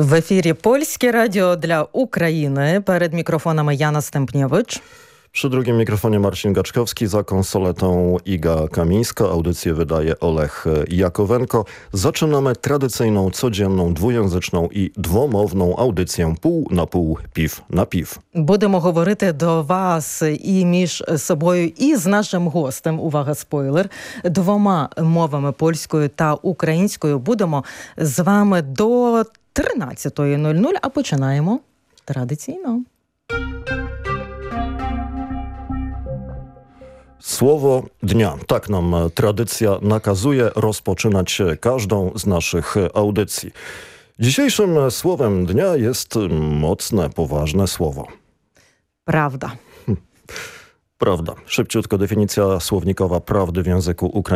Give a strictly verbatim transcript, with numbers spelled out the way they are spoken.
В ефірі Польське радіо для України. Перед мікрофонами Jana Stępniewicz. Przy drugim mikrofonie Marcin Gaczkowski, za konsoletą Iga Kamińska. Audycję wydaje Olech Jakowenko. Zaczynamy tradycyjną, codzienną, dwujęzyczną i dwomowną audycję pół na pół, piw na piw. Будемо говорити до вас і між собою, і з нашим гостем, увага, спойлер, двома мовами, польською та українською. Будемо з вами до тринадцятої нуль нуль, а починаємо традиційно. Słowo dnia. Tak nam tradycja nakazuje rozpoczynać każdą z naszych audycji. Dzisiejszym słowem dnia jest mocne, poważne słowo. Prawda. Prawda. Szybciutko definicja słownikowa prawdy w języku ukraińskim.